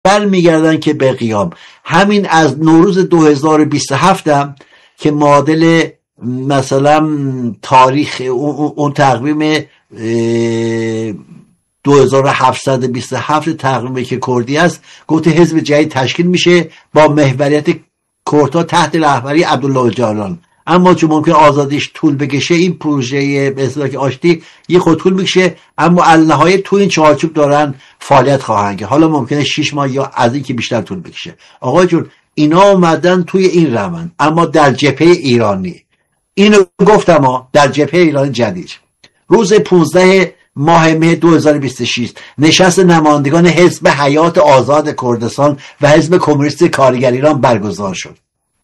برمیگردن که به قیام. همین از نوروز 2027 هم که معادل مثلا تاریخ اون تقویم 2727 تقویمی که کردی است، گفته حزب جدید تشکیل میشه با محوریت کردها تحت رهبری عبدالله جالان. اما چون ممکن آزادیش طول بکشه، این پروژه به اصطلاح که آشتی یه خود طول میکشه، اما النهایت تو این چارچوب دارن فعالیت خواهند کرد. حالا ممکنه 6 ماه یا از این که بیشتر طول بکشه. آقا جون اینا اومدن توی این روند، اما در جبهه ایرانی، اینو گفتم در جبهه ایرانی جدید، روز 15 ماه مه 2026 نشست نمایندگان حزب حیات آزاد کردستان و حزب کمونیست کارگر ایران برگزار شد.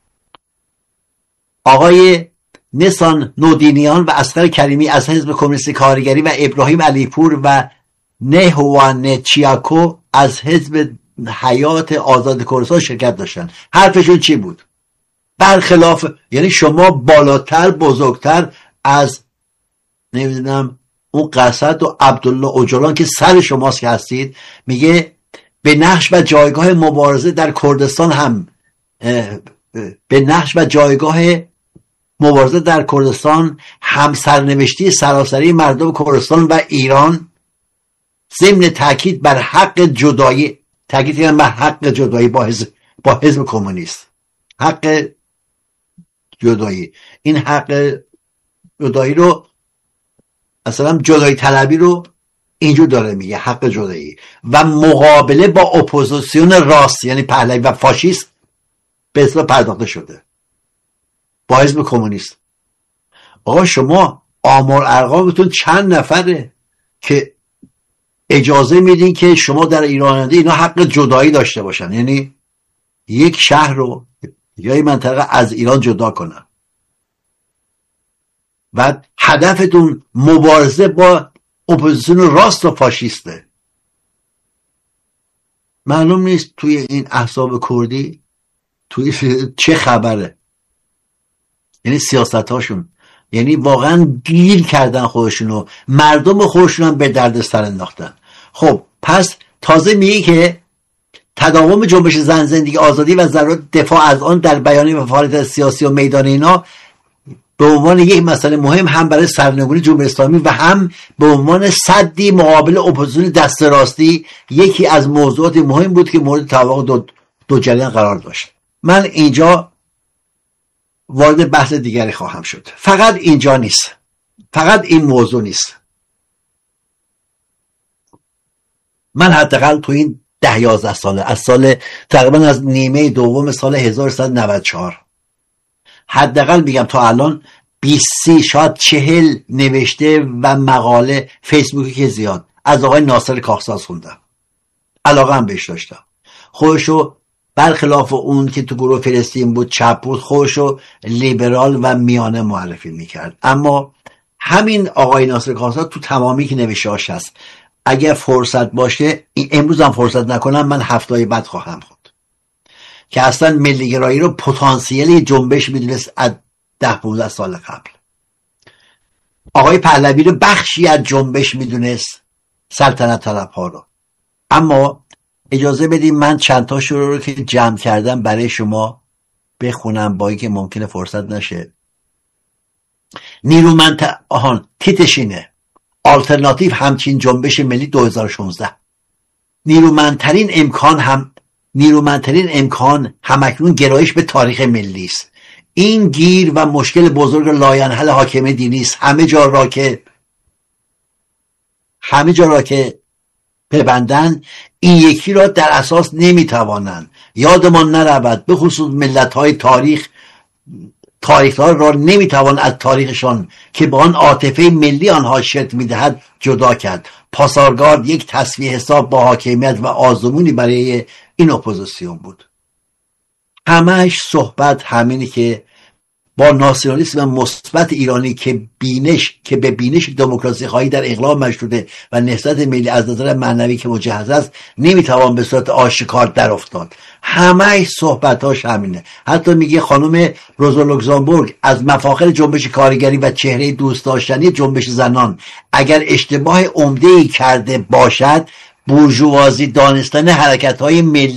آقای نسان نودینیان و اصغر کریمی از حزب کمونیست کارگری و ابراهیم علیپور و نهوان چیاکو از حزب حیات آزاد کردستان شرکت داشتن. حرفشون چی بود؟ برخلاف، یعنی شما بالاتر بزرگتر از نمیدونم اون قصد و عبدالله اوجلان که سر شماست که هستید، میگه به نقش و جایگاه مبارزه در کردستان هم به نقش و جایگاه مبارزه در کردستان هم سرنوشتی سراسری مردم کردستان و ایران، ضمن تاکید بر حق جدایی، تاکید بر حق جدایی با حزب کمونیست، حق جدایی. این حق جدایی رو مثلا جدایی طلبی رو اینجور داره میگه، حق جدایی و مقابله با اپوزیسیون راست یعنی پهلوی و فاشیست به اصطلاح پرداخته شده با حزب کمونیست. آقا شما آمار ارقامتون چند نفره که اجازه میدین که شما در ایران اینا حق جدایی داشته باشن، یعنی یک شهر رو یا این منطقه از ایران جدا کنن و هدفتون مبارزه با اپوزیسیون راست و فاشیسته. معلوم نیست توی این احزاب کردی توی چه خبره، یعنی سیاستاشون، یعنی واقعا گیر کردن خودشونو، مردم خودشون هم به درد سر انداختن. خب پس تازه میگه که تداوم جنبش زن، زندگی، آزادی و ضرورت دفاع از آن در بیانیه و فعالیت سیاسی و میدان اینا به عنوان یک مسئله مهم هم برای سرنگونی جمهوری اسلامی و هم به عنوان سدی مقابل اپوزیسیون دست راستی یکی از موضوعات مهم بود که مورد توافق دو جریان قرار داشت. من اینجا وارد بحث دیگری خواهم شد. فقط اینجا نیست، فقط این موضوع نیست. من حداقل تو این 10-11 ساله، از سال تقریبا از نیمه دوم سال 1394 حداقل میگم تا الان 20 شاید 40 نوشته و مقاله فیسبوکی که زیاد از آقای ناصر کاخساز خوندم، علاقه هم بهش داشتم. خودشو برخلاف اون که تو گروه فلسطین بود چپ بود، خودشو لیبرال و میانه معرفی میکرد. اما همین آقای ناصر کاخساز تو تمامی که نوشتهاش هست، اگر فرصت باشه امروز هم فرصت نکنم من هفته‌های بعد خواهم خوند که اصلا ملیگرایی رو پتانسیلی جنبش میدونست از 10-15 سال قبل. آقای پهلوی رو بخشی از جنبش میدونست، سلطنت طلب ها رو. اما اجازه بدیم من چند تا شروع رو که جمع کردم برای شما بخونم با اینکه ممکنه فرصت نشه. تیتش اینه: آلترناتیو همچین جنبش ملی 2016. نیرومندترین امکان همکنون گرایش به تاریخ ملی است. این گیر و مشکل بزرگ لاینحل حاکم دینی است. همه جا را که ببندن این یکی را در اساس نمیتوانند. یادمان نرود به خصوص ملت‌های تاریخ‌ها را نمیتوان از تاریخشان که با آن عاطفه ملی آنها شکل میدهد جدا کرد. پاسارگارد یک تصفیه حساب با حاکمیت و آزمونی برای این اپوزیسیون بود. همش صحبت همینی که با ناسیونالیسم مثبت ایرانی که به بینش دموکراسی خواهی در اقلاب مشروطه و نهضت ملی از نظر معنوی که مجهز است نمیتوان به صورت آشکار در افتاد. همه صحبتاش همینه. حتی میگه خانم روزا لوکزامبورگ از مفاخر جنبش کارگری و چهره دوست داشتنی جنبش زنان اگر اشتباه عمده‌ای کرده باشد بورژوازی دانستن حرکت‌های ملی